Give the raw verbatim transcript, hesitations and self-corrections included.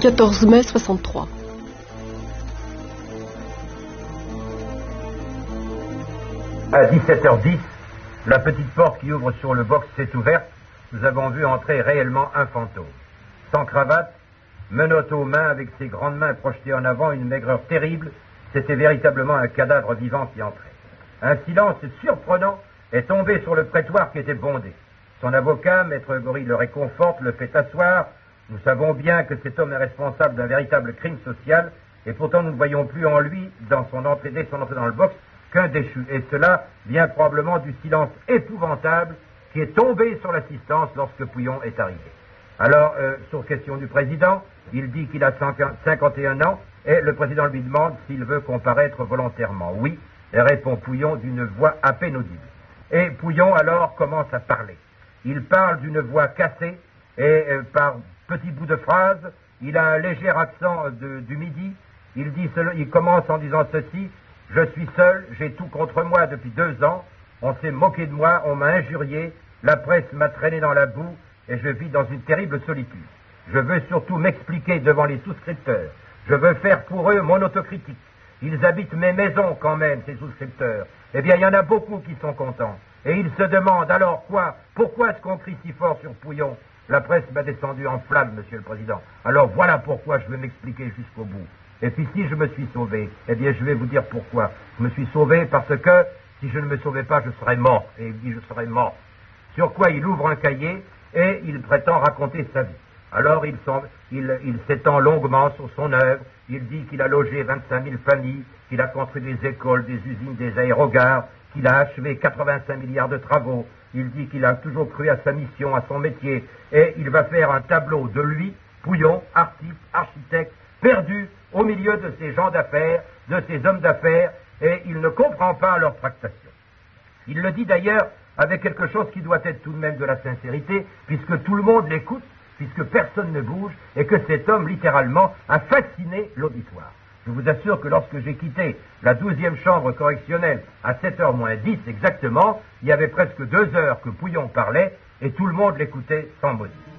quatorze mai soixante-trois. À dix-sept heures dix, la petite porte qui ouvre sur le box s'est ouverte. Nous avons vu entrer réellement un fantôme. Sans cravate, menottes aux mains, avec ses grandes mains projetées en avant, une maigreur terrible. C'était véritablement un cadavre vivant qui entrait. Un silence surprenant est tombé sur le prétoire qui était bondé. Son avocat, Maître Gorille, le réconforte, le fait asseoir. Nous savons bien que cet homme est responsable d'un véritable crime social, et pourtant nous ne voyons plus en lui, dans son entrée, dès son entrée dans le box, qu'un déchu. Et cela vient probablement du silence épouvantable qui est tombé sur l'assistance lorsque Pouillon est arrivé. Alors, euh, sur question du président, il dit qu'il a cinquante et un ans, et le président lui demande s'il veut comparaître volontairement. Oui, et répond Pouillon d'une voix à peine audible. Et Pouillon alors commence à parler. Il parle d'une voix cassée, et euh, par petits bouts de phrases, il a un léger accent de, du midi. Il, dit, il commence en disant ceci: je suis seul, j'ai tout contre moi depuis deux ans, on s'est moqué de moi, on m'a injurié, la presse m'a traîné dans la boue, et je vis dans une terrible solitude. Je veux surtout m'expliquer devant les souscripteurs. Je veux faire pour eux mon autocritique. Ils habitent mes maisons quand même, ces souscripteurs. Eh bien, il y en a beaucoup qui sont contents. Et ils se demandent alors quoi? Pourquoi est-ce qu'on crie si fort sur Pouillon? La presse m'a descendu en flammes, Monsieur le Président. Alors voilà pourquoi je veux m'expliquer jusqu'au bout. Et puis si je me suis sauvé, eh bien je vais vous dire pourquoi. Je me suis sauvé parce que si je ne me sauvais pas, je serais mort. Et il dit je serais mort. Sur quoi il ouvre un cahier et il prétend raconter sa vie. Alors il, il, il s'étend longuement sur son œuvre. Il dit qu'il a logé vingt-cinq mille familles, qu'il a construit des écoles, des usines, des aérogares, qu'il a achevé quatre-vingt-cinq milliards de travaux. Il dit qu'il a toujours cru à sa mission, à son métier. Et il va faire un tableau de lui, Pouillon, artiste, architecte, perdu au milieu de ces gens d'affaires, de ces hommes d'affaires, et il ne comprend pas leur tractation. Il le dit d'ailleurs avec quelque chose qui doit être tout de même de la sincérité, puisque tout le monde l'écoute, puisque personne ne bouge, et que cet homme, littéralement, a fasciné l'auditoire. Je vous assure que lorsque j'ai quitté la douzième chambre correctionnelle à sept heures moins dix exactement, il y avait presque deux heures que Pouillon parlait, et tout le monde l'écoutait sans mot dire.